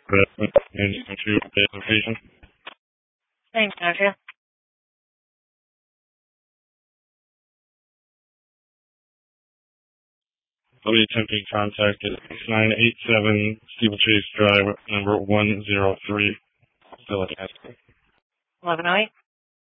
to the location. Thanks, Nadia. I'll be attempting contact at 987 Steeplechase Drive, number 103. Still at 1108.